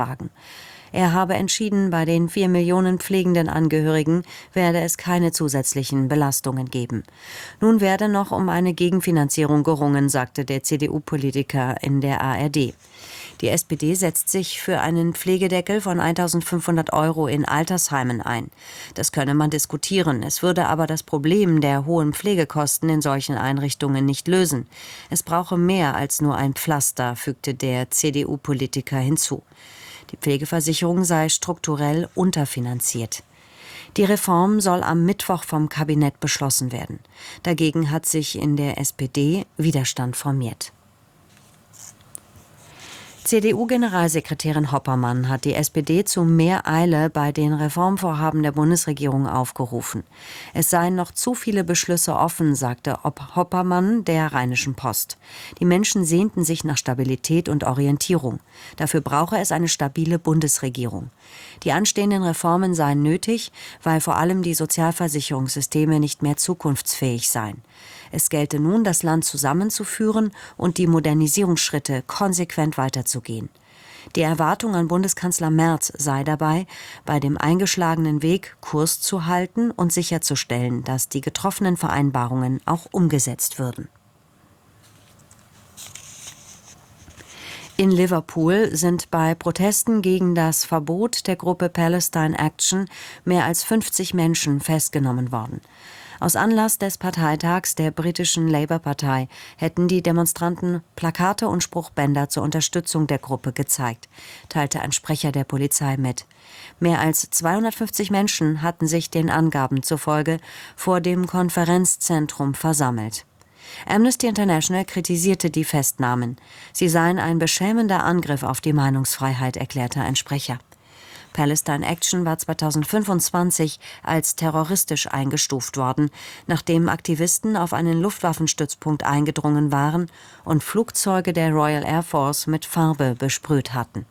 Er habe entschieden, bei den 4 Millionen pflegenden Angehörigen werde es keine zusätzlichen Belastungen geben. Nun werde noch um eine Gegenfinanzierung gerungen, sagte der CDU-Politiker in der ARD. Die SPD setzt sich für einen Pflegedeckel von 1.500 € in Altersheimen ein. Das könne man diskutieren. Es würde aber das Problem der hohen Pflegekosten in solchen Einrichtungen nicht lösen. Es brauche mehr als nur ein Pflaster, fügte der CDU-Politiker hinzu. Die Pflegeversicherung sei strukturell unterfinanziert. Die Reform soll am Mittwoch vom Kabinett beschlossen werden. Dagegen hat sich in der SPD Widerstand formiert. CDU-Generalsekretärin Hoppermann hat die SPD zu mehr Eile bei den Reformvorhaben der Bundesregierung aufgerufen. Es seien noch zu viele Beschlüsse offen, sagte Hoppermann der Rheinischen Post. Die Menschen sehnten sich nach Stabilität und Orientierung. Dafür brauche es eine stabile Bundesregierung. Die anstehenden Reformen seien nötig, weil vor allem die Sozialversicherungssysteme nicht mehr zukunftsfähig seien. Es gelte nun, das Land zusammenzuführen und die Modernisierungsschritte konsequent weiterzugehen. Die Erwartung an Bundeskanzler Merz sei dabei, bei dem eingeschlagenen Weg Kurs zu halten und sicherzustellen, dass die getroffenen Vereinbarungen auch umgesetzt würden. In Liverpool sind bei Protesten gegen das Verbot der Gruppe Palestine Action mehr als 50 Menschen festgenommen worden. Aus Anlass des Parteitags der britischen Labour-Partei hätten die Demonstranten Plakate und Spruchbänder zur Unterstützung der Gruppe gezeigt, teilte ein Sprecher der Polizei mit. Mehr als 250 Menschen hatten sich den Angaben zufolge vor dem Konferenzzentrum versammelt. Amnesty International kritisierte die Festnahmen. Sie seien ein beschämender Angriff auf die Meinungsfreiheit, erklärte ein Sprecher. Palestine Action war 2025 als terroristisch eingestuft worden, nachdem Aktivisten auf einen Luftwaffenstützpunkt eingedrungen waren und Flugzeuge der Royal Air Force mit Farbe besprüht hatten.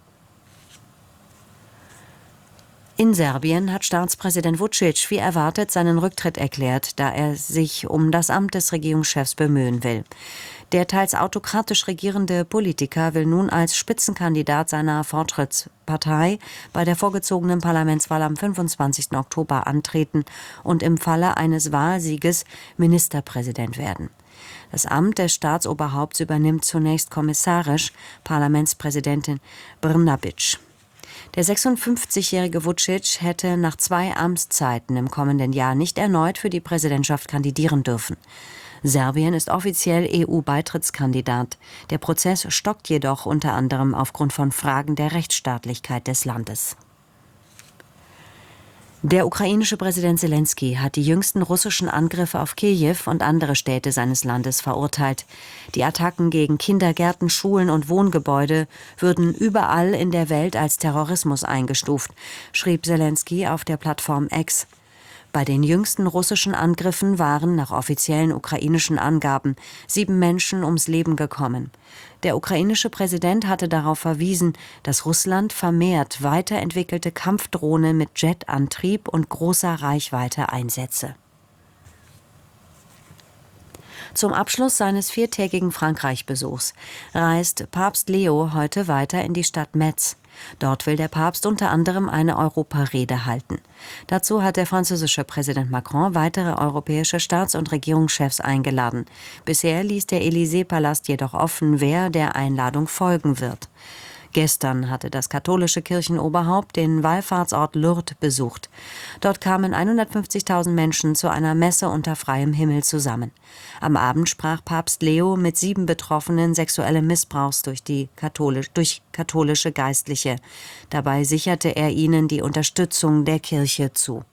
In Serbien hat Staatspräsident Vučić wie erwartet seinen Rücktritt erklärt, da er sich um das Amt des Regierungschefs bemühen will. Der teils autokratisch regierende Politiker will nun als Spitzenkandidat seiner Fortschrittspartei bei der vorgezogenen Parlamentswahl am 25. Oktober antreten und im Falle eines Wahlsieges Ministerpräsident werden. Das Amt des Staatsoberhaupts übernimmt zunächst kommissarisch Parlamentspräsidentin Brnabić. Der 56-jährige Vučić hätte nach 2 Amtszeiten im kommenden Jahr nicht erneut für die Präsidentschaft kandidieren dürfen. Serbien ist offiziell EU-Beitrittskandidat. Der Prozess stockt jedoch unter anderem aufgrund von Fragen der Rechtsstaatlichkeit des Landes. Der ukrainische Präsident Selenskyj hat die jüngsten russischen Angriffe auf Kiew und andere Städte seines Landes verurteilt. Die Attacken gegen Kindergärten, Schulen und Wohngebäude würden überall in der Welt als Terrorismus eingestuft, schrieb Selenskyj auf der Plattform X. Bei den jüngsten russischen Angriffen waren nach offiziellen ukrainischen Angaben 7 Menschen ums Leben gekommen. Der ukrainische Präsident hatte darauf verwiesen, dass Russland vermehrt weiterentwickelte Kampfdrohnen mit Jetantrieb und großer Reichweite einsetze. Zum Abschluss seines 4-tägigen Frankreich-Besuchs reist Papst Leo heute weiter in die Stadt Metz. Dort will der Papst unter anderem eine Europarede halten. Dazu hat der französische Präsident Macron weitere europäische Staats- und Regierungschefs eingeladen. Bisher ließ der Élysée-Palast jedoch offen, wer der Einladung folgen wird. Gestern hatte das katholische Kirchenoberhaupt den Wallfahrtsort Lourdes besucht. Dort kamen 150.000 Menschen zu einer Messe unter freiem Himmel zusammen. Am Abend sprach Papst Leo mit 7 Betroffenen sexuellen Missbrauchs durch katholische Geistliche. Dabei sicherte er ihnen die Unterstützung der Kirche zu.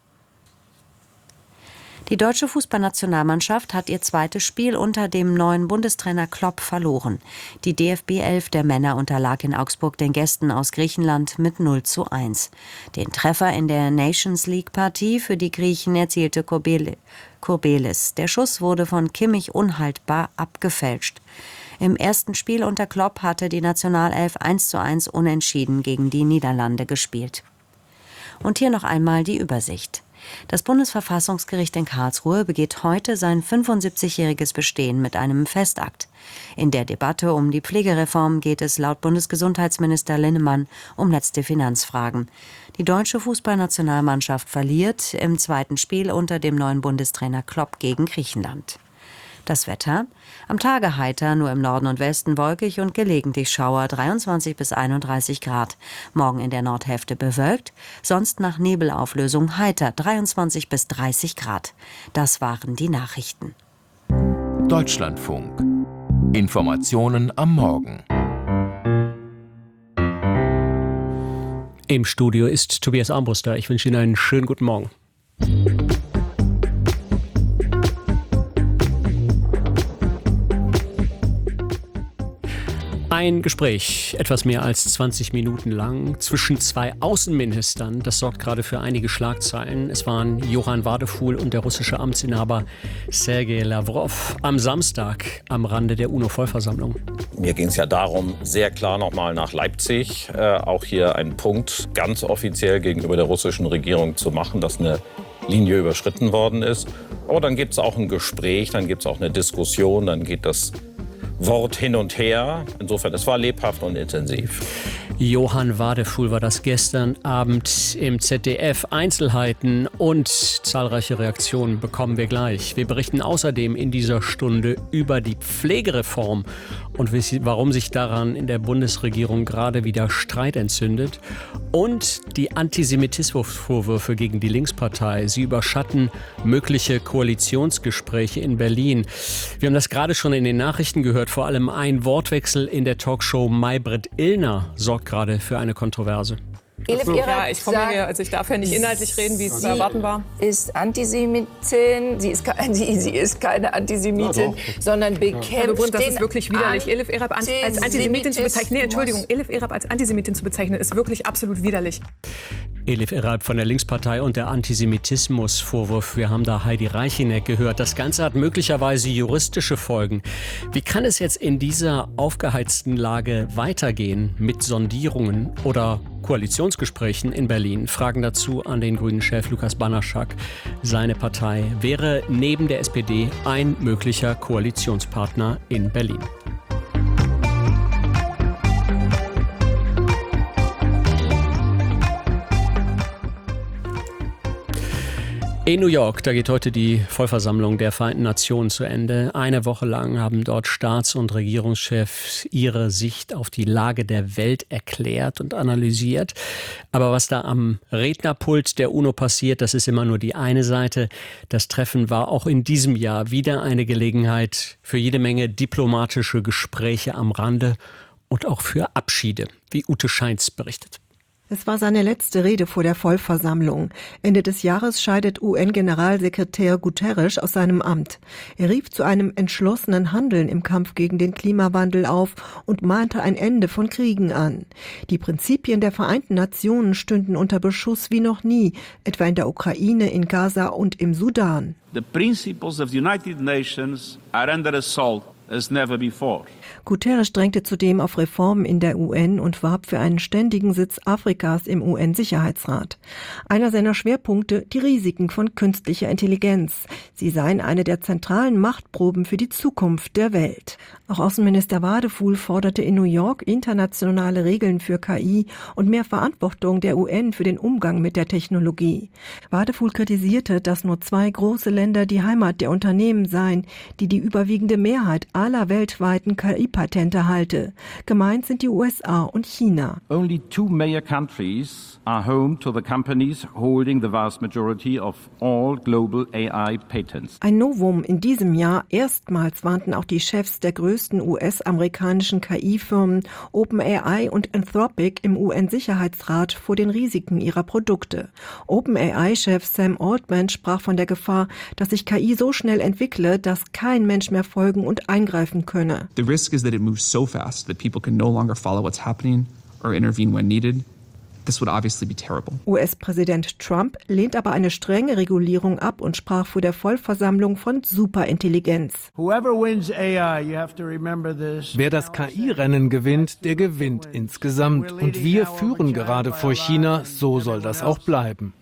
Die deutsche Fußballnationalmannschaft hat ihr zweites Spiel unter dem neuen Bundestrainer Klopp verloren. Die DFB-11 der Männer unterlag in Augsburg den Gästen aus Griechenland mit 0:1. Den Treffer in der Nations-League-Partie für die Griechen erzielte Kurbelis. Der Schuss wurde von Kimmich unhaltbar abgefälscht. Im ersten Spiel unter Klopp hatte die Nationalelf 1:1 unentschieden gegen die Niederlande gespielt. Und hier noch einmal die Übersicht. Das Bundesverfassungsgericht in Karlsruhe begeht heute sein 75-jähriges Bestehen mit einem Festakt. In der Debatte um die Pflegereform geht es laut Bundesgesundheitsminister Linnemann um letzte Finanzfragen. Die deutsche Fußballnationalmannschaft verliert im zweiten Spiel unter dem neuen Bundestrainer Klopp gegen Griechenland. Das Wetter: Am Tage heiter, nur im Norden und Westen wolkig und gelegentlich Schauer, 23 bis 31 Grad. Morgen in der Nordhälfte bewölkt, sonst nach Nebelauflösung heiter, 23 bis 30 Grad. Das waren die Nachrichten. Deutschlandfunk. Informationen am Morgen. Im Studio ist Tobias Armbruster. Ich wünsche Ihnen einen schönen guten Morgen. Ein Gespräch, etwas mehr als 20 Minuten lang, zwischen zwei Außenministern. Das sorgt gerade für einige Schlagzeilen. Es waren Johann Wadefuhl und der russische Amtsinhaber Sergei Lawrow am Samstag am Rande der UNO-Vollversammlung. Mir ging es ja darum, sehr klar nochmal nach Leipzig auch hier einen Punkt ganz offiziell gegenüber der russischen Regierung zu machen, dass eine Linie überschritten worden ist. Aber dann gibt es auch ein Gespräch, dann gibt es auch eine Diskussion, dann geht das Wort hin und her. Insofern, es war lebhaft und intensiv. Johann Wadefuhl war das gestern Abend im ZDF. Einzelheiten und zahlreiche Reaktionen bekommen wir gleich. Wir berichten außerdem in dieser Stunde über die Pflegereform und warum sich daran in der Bundesregierung gerade wieder Streit entzündet. Und die Antisemitismusvorwürfe gegen die Linkspartei. Sie überschatten mögliche Koalitionsgespräche in Berlin. Wir haben das gerade schon in den Nachrichten gehört. Vor allem ein Wortwechsel in der Talkshow Maybrit Illner sorgt gerade für eine Kontroverse. Ja, ich darf ja nicht inhaltlich reden, wie es zu erwarten war. Sie ist Antisemitin, sie ist keine Antisemitin, sondern bekämpft das ist wirklich widerlich. Elif Erab als Antisemitin zu bezeichnen, Elif Erab als Antisemitin zu bezeichnen, ist wirklich absolut widerlich. Elif Erab von der Linkspartei und der Antisemitismusvorwurf. Wir haben da Heidi Reicheneck gehört. Das Ganze hat möglicherweise juristische Folgen. Wie kann es jetzt in dieser aufgeheizten Lage weitergehen mit Sondierungen oder Koalitionsgesprächen in Berlin? Fragen dazu an den Grünen-Chef Lukas Banaszak. Seine Partei wäre neben der SPD ein möglicher Koalitionspartner in Berlin. In New York, da geht heute die Vollversammlung der Vereinten Nationen zu Ende. Eine Woche lang haben dort Staats- und Regierungschefs ihre Sicht auf die Lage der Welt erklärt und analysiert. Aber was da am Rednerpult der UNO passiert, das ist immer nur die eine Seite. Das Treffen war auch in diesem Jahr wieder eine Gelegenheit für jede Menge diplomatische Gespräche am Rande und auch für Abschiede, wie Ute Scheintz berichtet. Es war seine letzte Rede vor der Vollversammlung. Ende des Jahres scheidet UN-Generalsekretär Guterres aus seinem Amt. Er rief zu einem entschlossenen Handeln im Kampf gegen den Klimawandel auf und mahnte ein Ende von Kriegen an. Die Prinzipien der Vereinten Nationen stünden unter Beschuss wie noch nie, etwa in der Ukraine, in Gaza und im Sudan. The principles of the United Nations are under assault as never before. Guterres drängte zudem auf Reformen in der UN und warb für einen ständigen Sitz Afrikas im UN-Sicherheitsrat. Einer seiner Schwerpunkte: die Risiken von künstlicher Intelligenz. Sie seien eine der zentralen Machtproben für die Zukunft der Welt. Auch Außenminister Wadefuhl forderte in New York internationale Regeln für KI und mehr Verantwortung der UN für den Umgang mit der Technologie. Wadefuhl kritisierte, dass nur 2 große Länder die Heimat der Unternehmen seien, die die überwiegende Mehrheit aller weltweiten KI-Patente halte. Gemeint sind die USA und China. Only 2 major countries are home to the companies holding the vast majority of all global AI patents. Ein Novum in diesem Jahr. Erstmals warnten auch die Chefs der größten US-amerikanischen KI-Firmen OpenAI und Anthropic im UN-Sicherheitsrat vor den Risiken ihrer Produkte. OpenAI-Chef Sam Altman sprach von der Gefahr, dass sich KI so schnell entwickle, dass kein Mensch mehr folgen und eingreifen könne. The risk is that it moves so fast that people can no longer follow what's happening or intervene when needed. This would obviously be terrible. US-Präsident Trump lehnt aber eine strenge Regulierung ab und sprach vor der Vollversammlung von Superintelligenz. Wer das KI-Rennen gewinnt, der gewinnt insgesamt. Und wir führen gerade vor China, so soll das auch bleiben.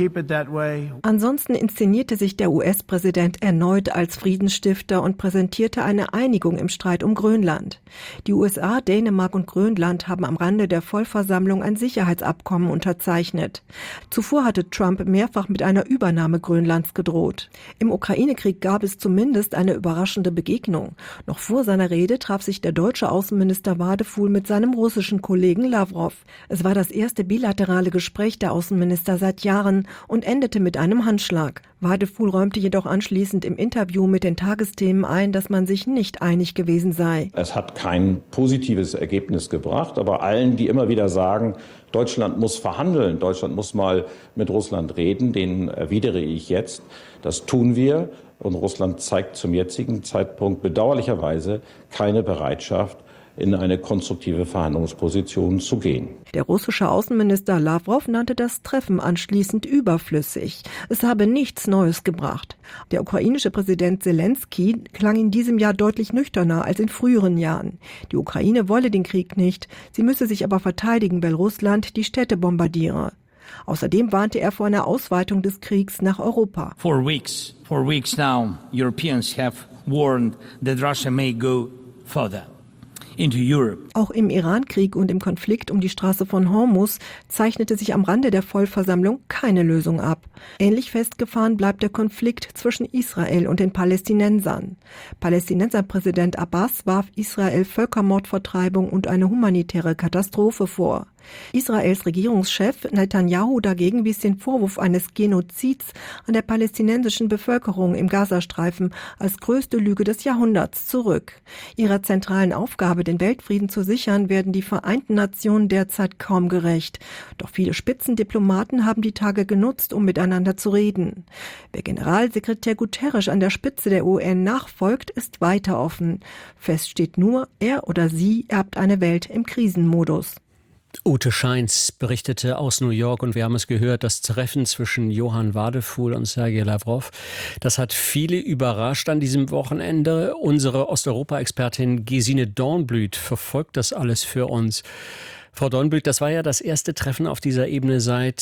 Ansonsten inszenierte sich der US-Präsident erneut als Friedensstifter und präsentierte eine Einigung im Streit um Grönland. Die USA, Dänemark und Grönland haben am Rande der Vollversammlung ein Sicherheitsabkommen unterzeichnet. Zuvor hatte Trump mehrfach mit einer Übernahme Grönlands gedroht. Im Ukraine-Krieg gab es zumindest eine überraschende Begegnung. Noch vor seiner Rede traf sich der deutsche Außenminister Wadefuhl mit seinem russischen Kollegen Lavrov. Es war das erste bilaterale Gespräch der Außenminister seit Jahren und endete mit einem Handschlag. Wadefuhl räumte jedoch anschließend im Interview mit den Tagesthemen ein, dass man sich nicht einig gewesen sei. Es hat kein positives Ergebnis gebracht, aber allen, die immer wieder sagen, Deutschland muss verhandeln, Deutschland muss mal mit Russland reden, denen erwidere ich jetzt, das tun wir. Und Russland zeigt zum jetzigen Zeitpunkt bedauerlicherweise keine Bereitschaft, in eine konstruktive Verhandlungsposition zu gehen. Der russische Außenminister Lavrov nannte das Treffen anschließend überflüssig. Es habe nichts Neues gebracht. Der ukrainische Präsident Zelensky klang in diesem Jahr deutlich nüchterner als in früheren Jahren. Die Ukraine wolle den Krieg nicht, sie müsse sich aber verteidigen, weil Russland die Städte bombardiere. Außerdem warnte er vor einer Ausweitung des Kriegs nach Europa. For weeks now, Europeans have warned that Russia may go further into Europe. Auch im Iran-Krieg und im Konflikt um die Straße von Hormuz zeichnete sich am Rande der Vollversammlung keine Lösung ab. Ähnlich festgefahren bleibt der Konflikt zwischen Israel und den Palästinensern. Palästinenserpräsident Abbas warf Israel Völkermordvertreibung und eine humanitäre Katastrophe vor. Israels Regierungschef Netanyahu dagegen wies den Vorwurf eines Genozids an der palästinensischen Bevölkerung im Gazastreifen als größte Lüge des Jahrhunderts zurück. Ihrer zentralen Aufgabe, den Weltfrieden zu sichern, werden die Vereinten Nationen derzeit kaum gerecht. Doch viele Spitzendiplomaten haben die Tage genutzt, um miteinander zu reden. Wer Generalsekretär Guterres an der Spitze der UN nachfolgt, ist weiter offen. Fest steht nur, er oder sie erbt eine Welt im Krisenmodus. Ute Scheins berichtete aus New York und wir haben es gehört, das Treffen zwischen Johann Wadefuhl und Sergei Lavrov, das hat viele überrascht an diesem Wochenende. Unsere Osteuropa-Expertin Gesine Dornblüt verfolgt das alles für uns. Frau Dornblüt, das war ja das erste Treffen auf dieser Ebene seit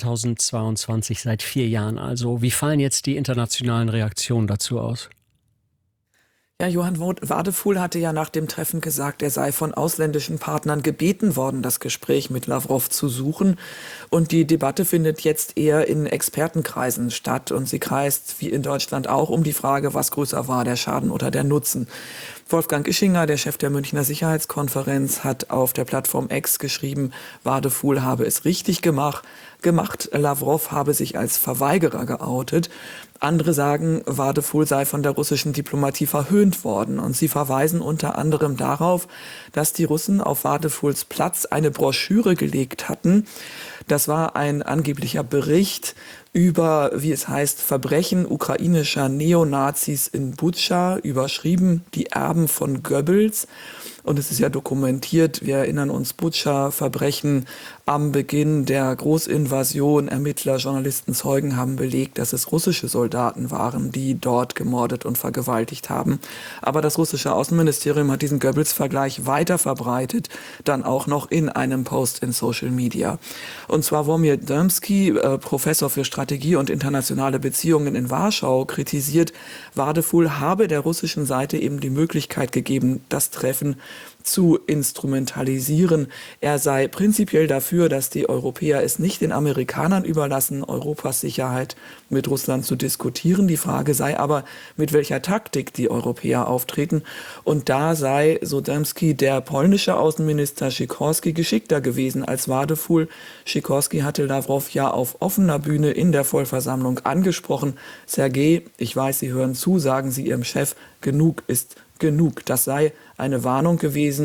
2022, seit 4 Jahren also. Wie fallen jetzt die internationalen Reaktionen dazu aus? Ja, Johann Wadefuhl hatte ja nach dem Treffen gesagt, er sei von ausländischen Partnern gebeten worden, das Gespräch mit Lavrov zu suchen. Und die Debatte findet jetzt eher in Expertenkreisen statt. Und sie kreist, wie in Deutschland auch, um die Frage, was größer war, der Schaden oder der Nutzen. Wolfgang Ischinger, der Chef der Münchner Sicherheitskonferenz, hat auf der Plattform X geschrieben, Wadefuhl habe es richtig gemacht. Lavrov habe sich als Verweigerer geoutet. Andere sagen, Wadefuhl sei von der russischen Diplomatie verhöhnt worden. Und sie verweisen unter anderem darauf, dass die Russen auf Wadefuhls Platz eine Broschüre gelegt hatten. Das war ein angeblicher Bericht über, wie es heißt, Verbrechen ukrainischer Neonazis in Butscha, überschrieben die Erben von Goebbels. Und es ist ja dokumentiert, wir erinnern uns, Butscha, Verbrechen am Beginn der Großinvasion. Ermittler, Journalisten, Zeugen haben belegt, dass es russische Soldaten waren, die dort gemordet und vergewaltigt haben. Aber das russische Außenministerium hat diesen Goebbels-Vergleich weiter verbreitet, dann auch noch in einem Post in Social Media. Und Sławomir Dębski, Professor für Strategie und internationale Beziehungen in Warschau, kritisiert, Wadefuhl habe der russischen Seite eben die Möglichkeit gegeben, das Treffen zu instrumentalisieren. Er sei prinzipiell dafür, dass die Europäer es nicht den Amerikanern überlassen, Europas Sicherheit mit Russland zu diskutieren. Die Frage sei aber, mit welcher Taktik die Europäer auftreten. Und da sei, so Dębski, der polnische Außenminister Sikorski geschickter gewesen als Wadefuhl. Sikorski hatte Lavrov ja auf offener Bühne in der Vollversammlung angesprochen. Sergei, ich weiß, Sie hören zu, sagen Sie Ihrem Chef, genug ist genug. Das sei eine Warnung gewesen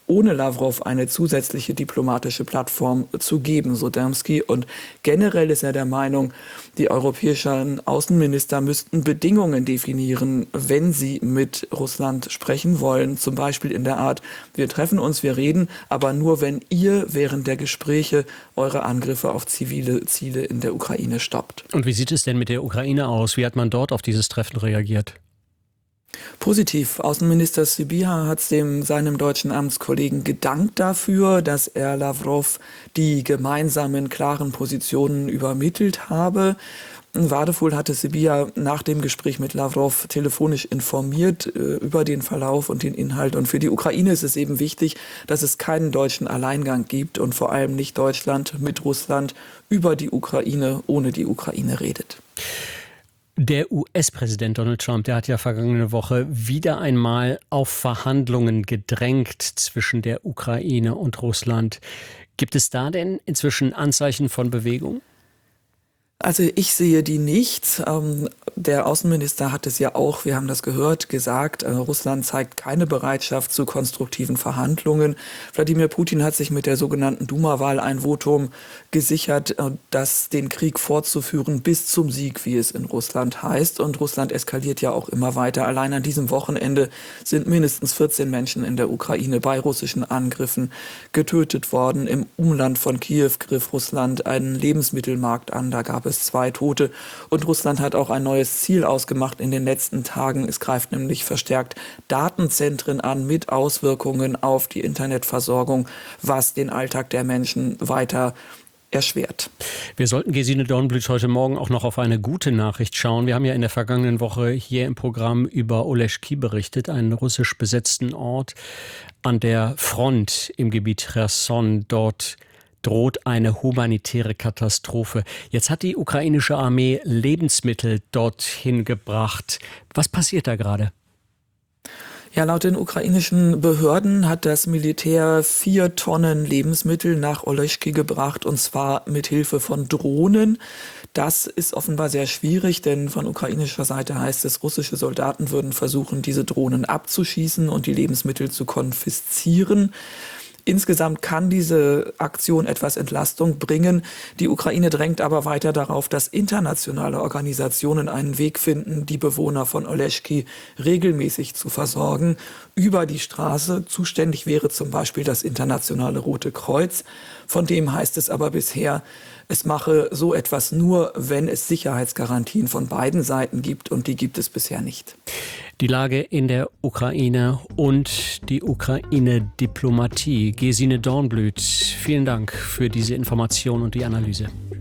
ohne Lavrov eine zusätzliche diplomatische Plattform zu geben, so Dermski. Und generell ist er der Meinung, die europäischen Außenminister müssten Bedingungen definieren, wenn sie mit Russland sprechen wollen. Zum Beispiel in der Art, wir treffen uns, wir reden, aber nur wenn ihr während der Gespräche eure Angriffe auf zivile Ziele in der Ukraine stoppt. Und wie sieht es denn mit der Ukraine aus? Wie hat man dort auf dieses Treffen reagiert? Positiv. Außenminister Sybiha hat seinem deutschen Amtskollegen gedankt dafür, dass er Lavrov die gemeinsamen klaren Positionen übermittelt habe. Wadefuhl hatte Sybiha nach dem Gespräch mit Lavrov telefonisch informiert über den Verlauf und den Inhalt. Und für die Ukraine ist es eben wichtig, dass es keinen deutschen Alleingang gibt und vor allem nicht Deutschland mit Russland über die Ukraine, ohne die Ukraine redet. Der US-Präsident Donald Trump, der hat ja vergangene Woche wieder einmal auf Verhandlungen gedrängt zwischen der Ukraine und Russland. Gibt es da denn inzwischen Anzeichen von Bewegung? Also ich sehe die nicht. Der Außenminister hat es ja auch, wir haben das gehört, gesagt, Russland zeigt keine Bereitschaft zu konstruktiven Verhandlungen. Wladimir Putin hat sich mit der sogenannten Duma-Wahl ein Votum gesichert, das den Krieg fortzuführen bis zum Sieg, wie es in Russland heißt. Und Russland eskaliert ja auch immer weiter. Allein an diesem Wochenende sind mindestens 14 Menschen in der Ukraine bei russischen Angriffen getötet worden. Im Umland von Kiew griff Russland einen Lebensmittelmarkt an. Da gab es 2 Tote. Und Russland hat auch ein neues Ziel ausgemacht in den letzten Tagen. Es greift nämlich verstärkt Datenzentren an mit Auswirkungen auf die Internetversorgung, was den Alltag der Menschen weiter erschwert. Wir sollten, Gesine Dornblüt, heute Morgen auch noch auf eine gute Nachricht schauen. Wir haben ja in der vergangenen Woche hier im Programm über Oleschki berichtet, einen russisch besetzten Ort an der Front im Gebiet Cherson. Dort droht eine humanitäre Katastrophe. Jetzt hat die ukrainische Armee Lebensmittel dorthin gebracht. Was passiert da gerade? Ja, laut den ukrainischen Behörden hat das Militär 4 Tonnen Lebensmittel nach Oleschki gebracht, und zwar mit Hilfe von Drohnen. Das ist offenbar sehr schwierig, denn von ukrainischer Seite heißt es, russische Soldaten würden versuchen, diese Drohnen abzuschießen und die Lebensmittel zu konfiszieren. Insgesamt kann diese Aktion etwas Entlastung bringen. Die Ukraine drängt aber weiter darauf, dass internationale Organisationen einen Weg finden, die Bewohner von Oleschki regelmäßig zu versorgen. Über die Straße zuständig wäre zum Beispiel das Internationale Rote Kreuz. Von dem heißt es aber bisher, es mache so etwas nur, wenn es Sicherheitsgarantien von beiden Seiten gibt, und die gibt es bisher nicht. Die Lage in der Ukraine und die Ukraine-Diplomatie. Gesine Dornblüt, vielen Dank für diese Information und die Analyse.